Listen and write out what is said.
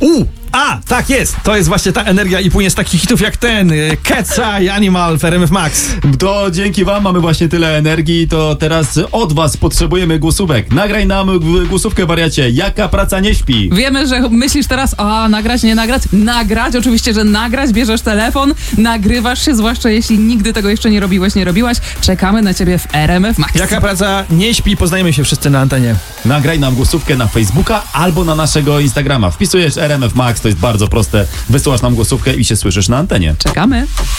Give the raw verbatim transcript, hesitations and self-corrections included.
U! A, tak jest! To jest właśnie ta energia i płynie z takich hitów jak ten Cat's Eye, Animal w R M F Max. To dzięki wam mamy właśnie tyle energii, to teraz od was potrzebujemy głosówek. Nagraj nam głosówkę, wariacie. Jaka praca nie śpi? Wiemy, że myślisz teraz, a nagrać, nie nagrać? Nagrać, oczywiście, że nagrać, bierzesz telefon, nagrywasz się, zwłaszcza jeśli nigdy tego jeszcze nie robiłeś, nie robiłaś. Czekamy na ciebie w R M F Max. Jaka praca nie śpi? Poznajmy się wszyscy na antenie. Nagraj nam głosówkę na Facebooka albo na naszego Instagrama. Wpisujesz R M F Max, to jest bardzo proste. Wysyłasz nam głosówkę i się słyszysz na antenie. Czekamy.